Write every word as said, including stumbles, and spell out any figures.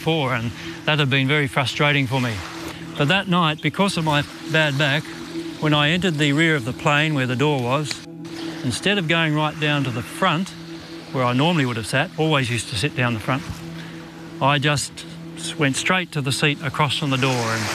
before, and that had been very frustrating for me. But that night, because of my bad back, when I entered the rear of the plane where the door was, instead of going right down to the front, where I normally would have sat, always used to sit down the front, I just went straight to the seat across from the door. And